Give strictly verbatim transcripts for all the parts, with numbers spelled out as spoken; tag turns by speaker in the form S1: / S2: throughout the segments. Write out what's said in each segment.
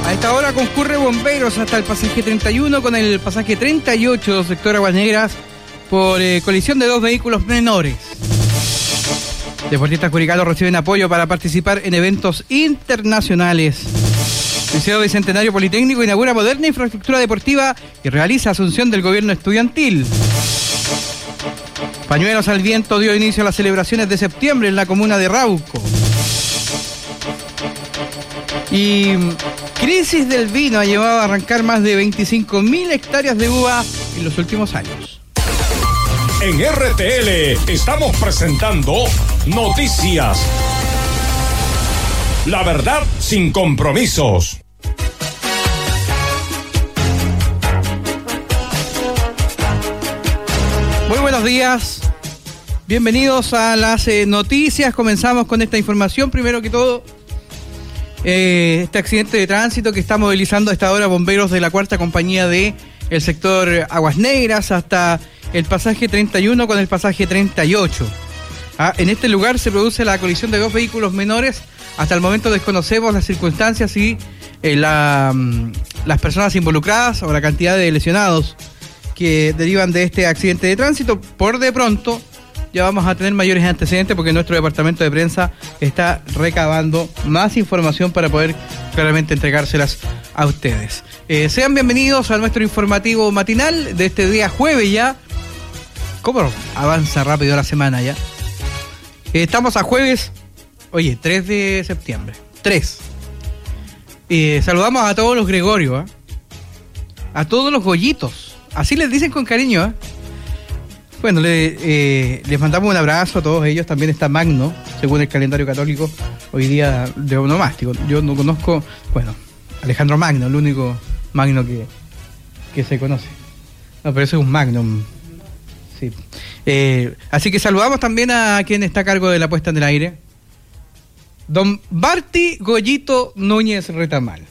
S1: A esta hora concurre bomberos hasta el pasaje treinta y uno con el pasaje treinta y ocho, sector Aguas Negras, por eh, colisión de dos vehículos menores. Deportistas curicanos reciben apoyo para participar en eventos internacionales. Liceo Bicentenario Politécnico inaugura moderna infraestructura deportiva y realiza asunción del gobierno estudiantil. Pañuelos al viento dio inicio a las celebraciones de septiembre en la comuna de Rauco. Y crisis del vino ha llevado a arrancar más de veinticinco mil hectáreas de uva en los últimos años.
S2: En R T L estamos presentando Noticias. La verdad sin compromisos.
S1: Muy buenos días. Bienvenidos a las eh, noticias. Comenzamos con esta información. Primero que todo, eh, este accidente de tránsito que está movilizando a esta hora bomberos de la cuarta compañía de el sector Aguas Negras hasta el pasaje treinta y uno con el pasaje treinta y ocho. Ah, en este lugar se produce la colisión de dos vehículos menores. Hasta el momento desconocemos las circunstancias y eh, la, las personas involucradas o la cantidad de lesionados que derivan de este accidente de tránsito. Por de pronto ya vamos a tener mayores antecedentes porque nuestro departamento de prensa está recabando más información para poder claramente entregárselas a ustedes. Eh, sean bienvenidos a nuestro informativo matinal de este día jueves ya. ¿Cómo avanza rápido la semana ya? Eh, estamos a jueves, oye, tres de septiembre. tres. Eh, saludamos a todos los Gregorios, ¿eh? A todos los Goyitos. Así les dicen con cariño, ¿eh? Bueno, le, eh, les mandamos un abrazo a todos ellos. También está Magno, según el calendario católico, hoy día de onomástico. Yo no conozco, bueno, Alejandro Magno, el único Magno que, que se conoce. No, pero eso es un Magnum. Sí. Eh, así que saludamos también a quien está a cargo de la puesta en el aire, don Barty Goyito Núñez Retamal.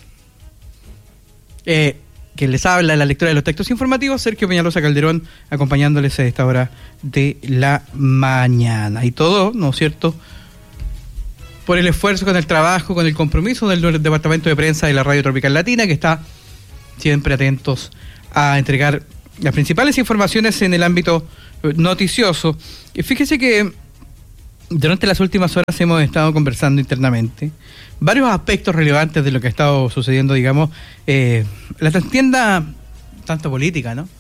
S1: Eh, quien les habla en la lectura de los textos informativos, Sergio Peñalosa Calderón, acompañándoles a esta hora de la mañana. Y todo, ¿no es cierto?, por el esfuerzo, con el trabajo, con el compromiso del departamento de prensa de la Radio Tropical Latina, que está siempre atentos a entregar las principales informaciones en el ámbito noticioso. Y fíjese que durante las últimas horas hemos estado conversando internamente varios aspectos relevantes de lo que ha estado sucediendo, digamos, eh, la trastienda tanto política, ¿no?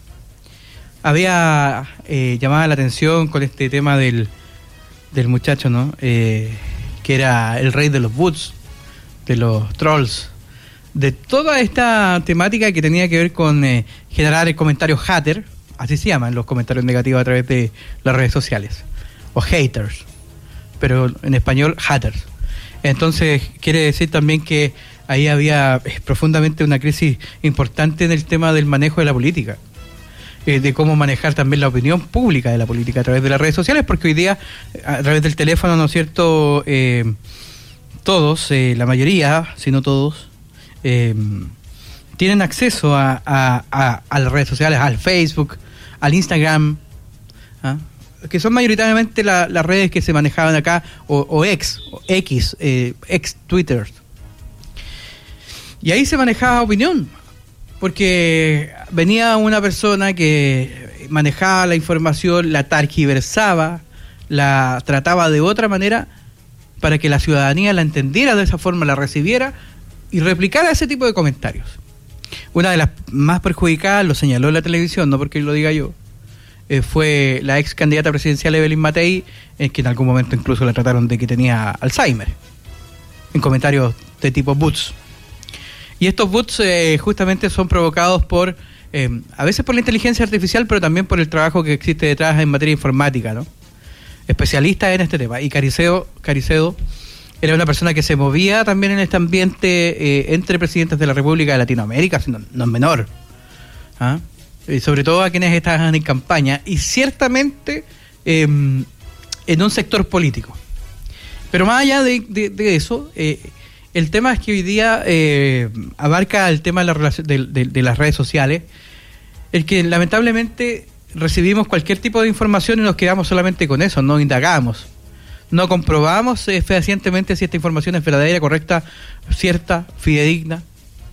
S1: Había eh, llamado la atención con este tema del, del muchacho, ¿no? Eh, que era el rey de los bots, de los trolls, de toda esta temática que tenía que ver con eh, generar el comentario hater, así se llaman los comentarios negativos a través de las redes sociales, o haters, pero en español haters. Entonces quiere decir también que ahí había eh, profundamente una crisis importante en el tema del manejo de la política, eh, de cómo manejar también la opinión pública de la política a través de las redes sociales, porque hoy día a través del teléfono, ¿no es cierto?, eh, todos, eh, la mayoría, si no todos, Eh, tienen acceso a, a, a, a las redes sociales, al Facebook, al Instagram, ¿ah?, que son mayoritariamente la, las redes que se manejaban acá, o, o ex, o X, eh, ex Twitter. Y ahí se manejaba opinión, porque venía una persona que manejaba la información, la targiversaba, la trataba de otra manera para que la ciudadanía la entendiera de esa forma, la recibiera y replicara ese tipo de comentarios. Una de las más perjudicadas, lo señaló la televisión, no porque lo diga yo, eh, fue la ex candidata presidencial Evelyn Matei, eh, que en algún momento incluso la trataron de que tenía Alzheimer, en comentarios de tipo bots. Y estos bots eh, justamente son provocados por, eh, a veces por la inteligencia artificial, pero también por el trabajo que existe detrás en materia informática, ¿no? Especialistas en este tema. Y Caricedo, Caricedo era una persona que se movía también en este ambiente eh, entre presidentes de la República de Latinoamérica, no, no es menor, ¿ah? Y sobre todo a quienes estaban en campaña, y ciertamente eh, en un sector político. Pero más allá de, de, de eso, eh, el tema es que hoy día eh, abarca el tema de, la relación, de, de, de las redes sociales, el que lamentablemente recibimos cualquier tipo de información y nos quedamos solamente con eso, no indagamos. No comprobamos eh, fehacientemente si esta información es verdadera, correcta, cierta, fidedigna.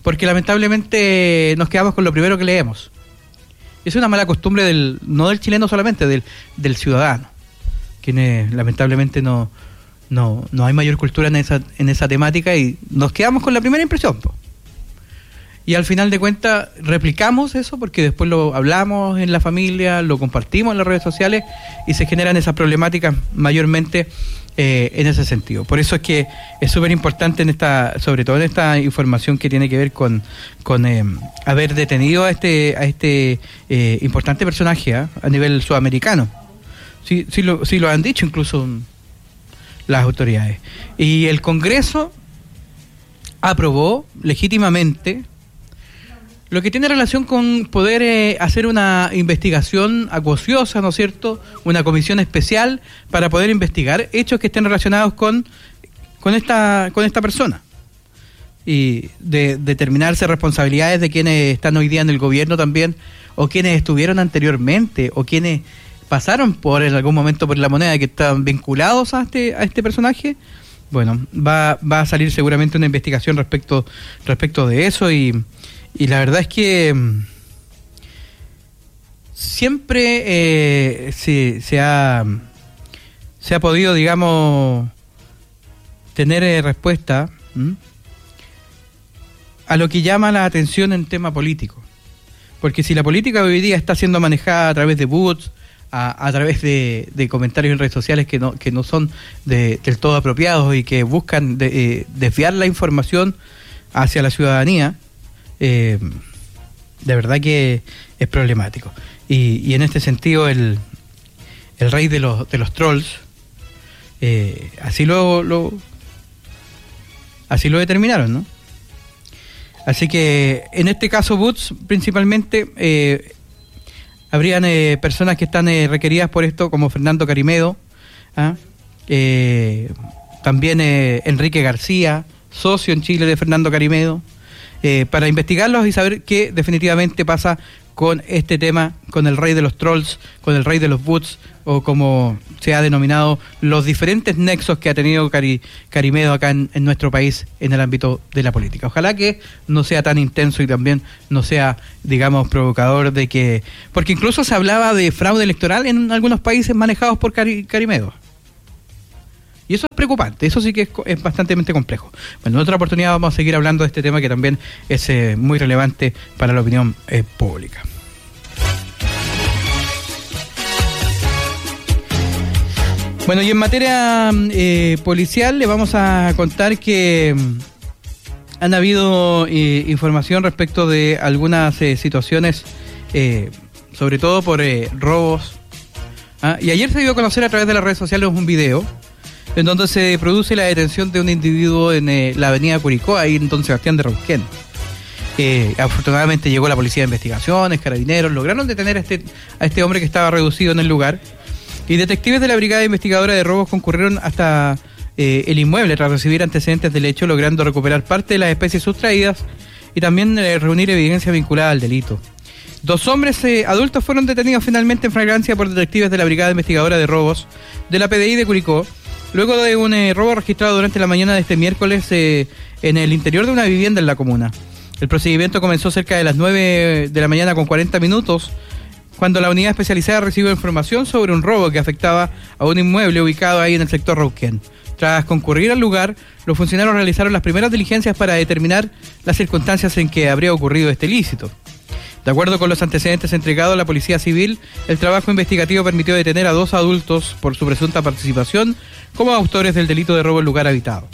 S1: porque lamentablemente nos quedamos con lo primero que leemos. Es una mala costumbre del no del chileno solamente, del, del ciudadano, quienes lamentablemente no, no, no hay mayor cultura en esa, en esa temática y nos quedamos con la primera impresión, po. Y al final de cuentas replicamos eso porque después lo hablamos en la familia, lo compartimos en las redes sociales y se generan esas problemáticas mayormente eh, en ese sentido. Por eso es que es súper importante en esta, sobre todo en esta información que tiene que ver con, con eh, haber detenido a este, a este eh, importante personaje ¿eh? a nivel sudamericano. Sí, sí, lo, sí lo han dicho incluso las autoridades. Y el Congreso aprobó legítimamente lo que tiene relación con poder eh, hacer una investigación acuciosa, ¿no es cierto?, una comisión especial para poder investigar hechos que estén relacionados con, con, esta, con esta persona. Y de, determinarse responsabilidades de quienes están hoy día en el gobierno también, o quienes estuvieron anteriormente, o quienes pasaron por en algún momento por la moneda, que están vinculados a este, a este personaje. Bueno, va, va a salir seguramente una investigación respecto, respecto de eso y... Y la verdad es que siempre eh, se, se, ha, se ha podido, digamos, tener eh, respuesta ¿m? a lo que llama la atención en tema político. Porque si la política hoy día está siendo manejada a través de bots, a, a través de, de comentarios en redes sociales que no, que no son de, del todo apropiados y que buscan de, eh, desviar la información hacia la ciudadanía, Eh, de verdad que es problemático y, y en este sentido el, el rey de los de los trolls eh, así lo, lo así lo determinaron, ¿no? Así que en este caso Boots principalmente eh, habrían eh, personas que están eh, requeridas por esto, como Fernando Carimedo, ¿ah? eh, también eh, Enrique García, socio en Chile de Fernando Carimedo, Eh, para investigarlos y saber qué definitivamente pasa con este tema, con el rey de los trolls, con el rey de los bots, o como se ha denominado, los diferentes nexos que ha tenido Cari, Carimedo acá en, en nuestro país en el ámbito de la política. Ojalá que no sea tan intenso y también no sea, digamos, provocador de que... Porque incluso se hablaba de fraude electoral en algunos países manejados por Cari, Carimedo. Y eso es preocupante, eso sí que es, es bastante complejo. Bueno, en otra oportunidad vamos a seguir hablando de este tema que también es eh, muy relevante para la opinión eh, pública. Bueno, y en materia eh, policial le vamos a contar que han habido eh, información respecto de algunas eh, situaciones, eh, sobre todo por eh, robos. ¿ah? Y ayer se dio a conocer a través de las redes sociales un video en donde se produce la detención de un individuo en eh, la avenida Curicó, ahí en Don Sebastián de Rauquén. Eh, afortunadamente llegó la policía de investigaciones, carabineros, lograron detener a este, a este hombre que estaba reducido en el lugar, y detectives de la Brigada Investigadora de Robos concurrieron hasta eh, el inmueble tras recibir antecedentes del hecho, logrando recuperar parte de las especies sustraídas y también eh, reunir evidencia vinculada al delito. Dos hombres eh, adultos fueron detenidos finalmente en flagrancia por detectives de la Brigada Investigadora de Robos de la P D I de Curicó, luego de un eh, robo registrado durante la mañana de este miércoles eh, en el interior de una vivienda en la comuna. El procedimiento comenzó cerca de las nueve de la mañana con cuarenta minutos, cuando la unidad especializada recibió información sobre un robo que afectaba a un inmueble ubicado ahí en el sector Rauquén. Tras concurrir al lugar, los funcionarios realizaron las primeras diligencias para determinar las circunstancias en que habría ocurrido este ilícito. De acuerdo con los antecedentes entregados a la Policía Civil, el trabajo investigativo permitió detener a dos adultos por su presunta participación como autores del delito de robo en lugar habitado.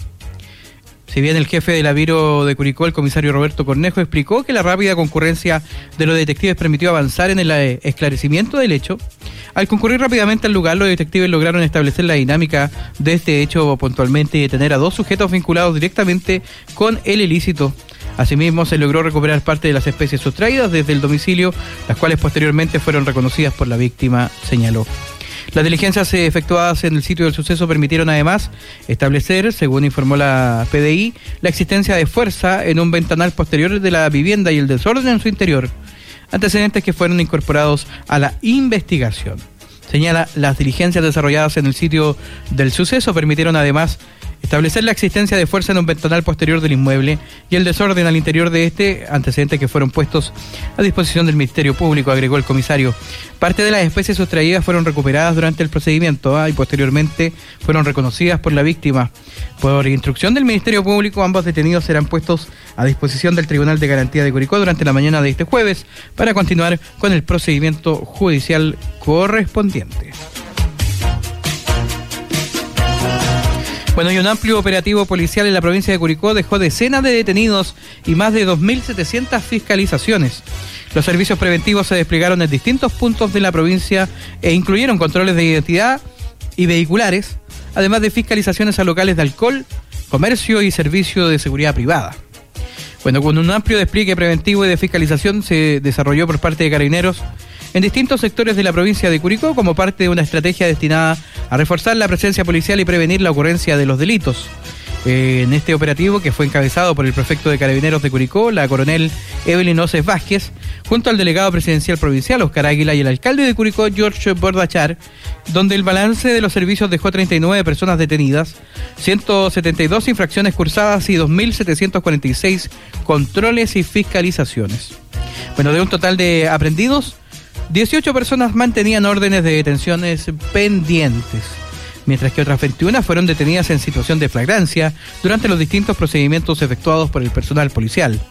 S1: Si bien el jefe de la Biro de Curicó, el comisario Roberto Cornejo, explicó que la rápida concurrencia de los detectives permitió avanzar en el esclarecimiento del hecho, al concurrir rápidamente al lugar, los detectives lograron establecer la dinámica de este hecho puntualmente y detener a dos sujetos vinculados directamente con el ilícito. Asimismo, se logró recuperar parte de las especies sustraídas desde el domicilio, las cuales posteriormente fueron reconocidas por la víctima, señaló. Las diligencias efectuadas en el sitio del suceso permitieron además establecer, según informó la P D I, la existencia de fuerza en un ventanal posterior de la vivienda y el desorden en su interior, antecedentes que fueron incorporados a la investigación. Señala, las diligencias desarrolladas en el sitio del suceso permitieron además establecer la existencia de fuerza en un ventanal posterior del inmueble y el desorden al interior de este, antecedentes que fueron puestos a disposición del Ministerio Público, agregó el comisario. Parte de las especies sustraídas fueron recuperadas durante el procedimiento ¿ah? y posteriormente fueron reconocidas por la víctima. Por instrucción del Ministerio Público, ambos detenidos serán puestos a disposición del Tribunal de Garantía de Curicó durante la mañana de este jueves para continuar con el procedimiento judicial correspondiente. Bueno, y un amplio operativo policial en la provincia de Curicó dejó decenas de detenidos y más de dos mil setecientas fiscalizaciones. Los servicios preventivos se desplegaron en distintos puntos de la provincia e incluyeron controles de identidad y vehiculares, además de fiscalizaciones a locales de alcohol, comercio y servicio de seguridad privada. Bueno, con un amplio despliegue preventivo y de fiscalización se desarrolló por parte de Carabineros en distintos sectores de la provincia de Curicó como parte de una estrategia destinada a reforzar la presencia policial y prevenir la ocurrencia de los delitos. Eh, en este operativo, que fue encabezado por el prefecto de Carabineros de Curicó, la coronel Evelyn Oces Vázquez, junto al delegado presidencial provincial Oscar Águila y el alcalde de Curicó, George Bordachar, donde el balance de los servicios dejó treinta y nueve personas detenidas, ciento setenta y dos infracciones cursadas y dos mil setecientos cuarenta y seis controles y fiscalizaciones. Bueno, de un total de aprendidos, dieciocho personas mantenían órdenes de detenciones pendientes, mientras que otras veintiuna fueron detenidas en situación de flagrancia durante los distintos procedimientos efectuados por el personal policial.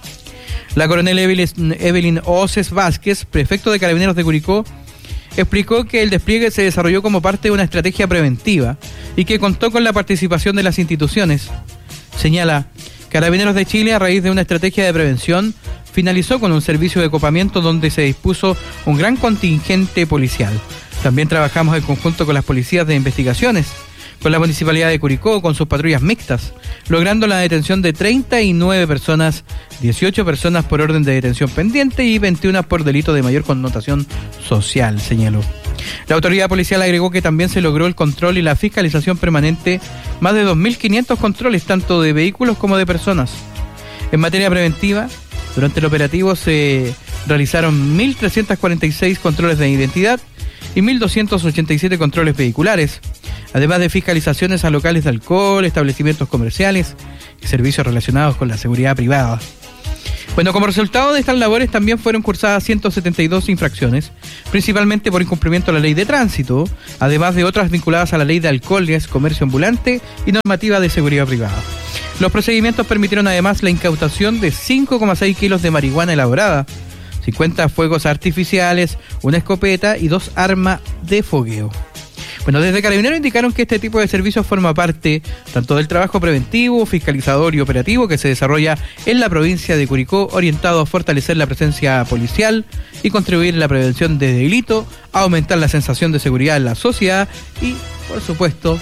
S1: La coronel Evelyn Oces Vázquez, prefecto de Carabineros de Curicó, explicó que el despliegue se desarrolló como parte de una estrategia preventiva y que contó con la participación de las instituciones. Señala, Carabineros de Chile, a raíz de una estrategia de prevención, finalizó con un servicio de copamiento donde se dispuso un gran contingente policial. También trabajamos en conjunto con las policías de investigaciones, con la Municipalidad de Curicó, con sus patrullas mixtas, logrando la detención de treinta y nueve personas, dieciocho personas por orden de detención pendiente y veintiuna por delito de mayor connotación social, señaló. La autoridad policial agregó que también se logró el control y la fiscalización permanente, más de dos mil quinientos controles tanto de vehículos como de personas. En materia preventiva, durante el operativo se realizaron mil trescientos cuarenta y seis controles de identidad y mil doscientos ochenta y siete controles vehiculares, además de fiscalizaciones a locales de alcohol, establecimientos comerciales y servicios relacionados con la seguridad privada. Bueno, como resultado de estas labores también fueron cursadas ciento setenta y dos infracciones, principalmente por incumplimiento de la ley de tránsito, además de otras vinculadas a la ley de alcoholes, comercio ambulante y normativa de seguridad privada. Los procedimientos permitieron además la incautación de cinco coma seis kilos de marihuana elaborada, cincuenta fuegos artificiales, una escopeta y dos armas de fogueo. Bueno, desde Carabineros indicaron que este tipo de servicios forma parte tanto del trabajo preventivo, fiscalizador y operativo que se desarrolla en la provincia de Curicó, orientado a fortalecer la presencia policial y contribuir en la prevención de delito, a aumentar la sensación de seguridad en la sociedad y, por supuesto,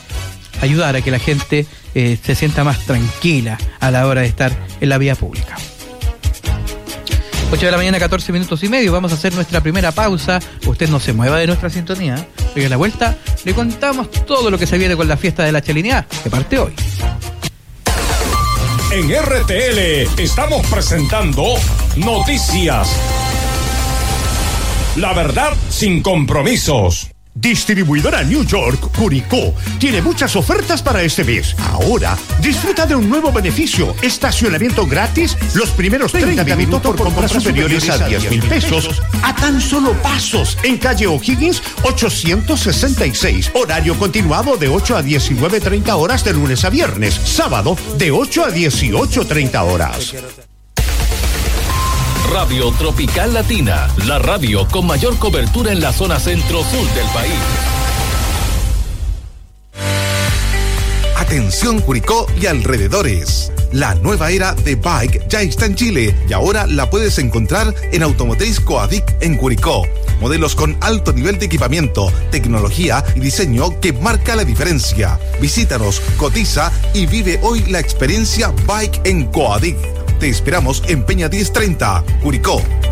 S1: ayudar a que la gente eh, se sienta más tranquila a la hora de estar en la vía pública. ocho de la mañana, catorce minutos y medio. Vamos a hacer nuestra primera pausa. Usted no se mueva de nuestra sintonía. Hoy a la vuelta le contamos todo lo que se viene con la fiesta de la Chalinidad, que parte hoy.
S2: En R T L estamos presentando Noticias. La verdad sin compromisos.
S3: Distribuidora New York Curicó tiene muchas ofertas para este mes. Ahora disfruta de un nuevo beneficio: estacionamiento gratis los primeros treinta minutos por compras superiores a diez mil pesos a tan solo pasos en calle O'Higgins ochocientos sesenta y seis. Horario continuado de ocho a diecinueve treinta horas de lunes a viernes. Sábado de ocho a dieciocho treinta horas.
S4: Radio Tropical Latina, la radio con mayor cobertura en la zona centro-sur del país.
S5: Atención Curicó y alrededores. La nueva era de Bike ya está en Chile y ahora la puedes encontrar en Automotriz Coadic en Curicó. Modelos con alto nivel de equipamiento, tecnología y diseño que marca la diferencia. Visítanos, cotiza y vive hoy la experiencia Bike en Coadic. Te esperamos en Peña diez treinta, Curicó.